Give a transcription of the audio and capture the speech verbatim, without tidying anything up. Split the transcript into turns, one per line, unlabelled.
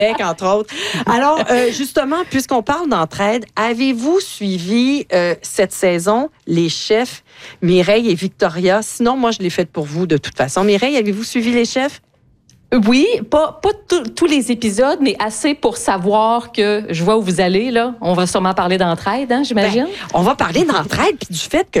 entre autres. Alors, euh, justement, puisqu'on parle d'entraide, avez-vous suivi euh, cette saison les chefs Mireille et Victoria? Sinon, moi, je l'ai faite pour vous de toute façon. Mireille, avez-vous suivi les chefs?
Oui, pas, pas tous les épisodes, mais assez pour savoir que je vois où vous allez. Là. On va sûrement parler d'entraide, hein, j'imagine?
Ben, on va parler d'entraide puis du fait que